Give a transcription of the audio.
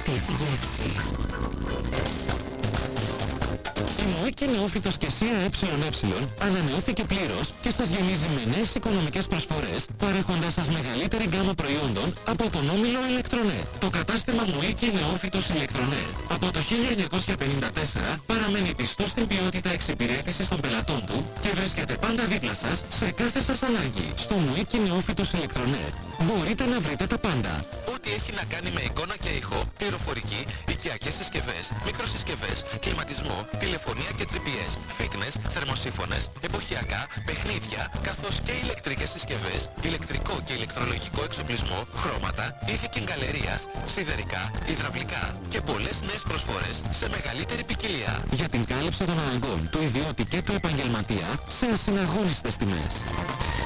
τις γεύσεις. Η Μουίκη Νεόφυτος και ΣΥΑ ΕΕ ανανεώθηκε πλήρως και σας γεμίζει με νέες οικονομικές προσφορές, παρέχοντας σας μεγαλύτερη γκάμα προϊόντων από τον όμιλο Ηλεκτρονέτ. Το κατάστημα Μουίκη Νεόφυτος Ηλεκτρονέτ από το 1954 παραμένει πιστό στην ποιότητα εξυπηρέτησης των πελατών του και βρίσκεται πάντα δίπλα σας σε κάθε σας ανάγκη. Στο Μουίκη Νεόφυτος Ηλεκτρονέτ μπορείτε να βρείτε τα πάντα. Ό,τι έχει να κάνει με εικόνα και ήχο, πληροφορική, οικιακές συσκευές, μικροσυσκευές, κλιματισμό, τηλεφωνία και GPS, fitness, θερμοσύφωνες, εποχιακά, παιχνίδια, καθώς και ηλεκτρικές συσκευές, ηλεκτρικό και ηλεκτρολογικό εξοπλισμό, χρώματα, είδη γκαλερίας, σιδερικά, υδραυλικά και πολλές νέες προσφορές σε μεγαλύτερη ποικιλία. Για την κάλυψη των αναγκών του ιδιώτη και του επαγγελματία σε ασυναγώνιστες τιμές.